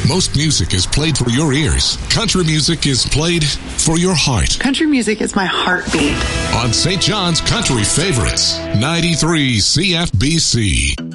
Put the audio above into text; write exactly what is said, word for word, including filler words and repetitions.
Most music is played for your ears. Country music is played for your heart. Country music is my heartbeat. On Saint John's Country Favorites, ninety-three C F B C.